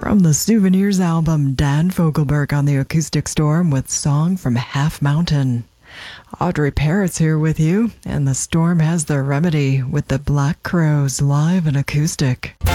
From the Souvenirs album, Dan Fogelberg on the Acoustic Storm with Song from Half Mountain. Audrey Parrott's here with you, and the Storm has their remedy with the Black Crowes live and acoustic.